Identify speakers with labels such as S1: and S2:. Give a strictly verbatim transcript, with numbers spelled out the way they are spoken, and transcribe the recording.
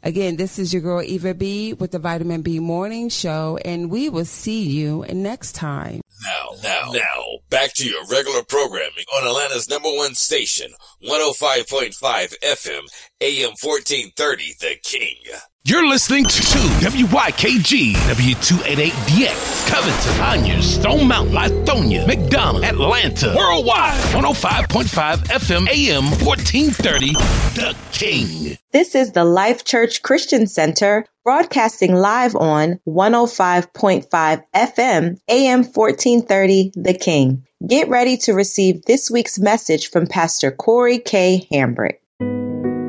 S1: Again, this is your girl Eva B with the Vitamin B Morning Show, and we will see you next time.
S2: Now, now, now, back to your regular programming on Atlanta's number one station, one oh five point five F M, A M fourteen thirty, The King.
S3: You're listening to W Y K G, W two eighty-eight D X, Covington, Conyers, Stone Mountain, Lithonia, McDonough, Atlanta, worldwide, one oh five point five F M, A M fourteen thirty, The King.
S4: This is the Life Church Christian Center, broadcasting live on one oh five point five F M, A M fourteen thirty, The King. Get ready to receive this week's message from Pastor Corey K. Hambrick.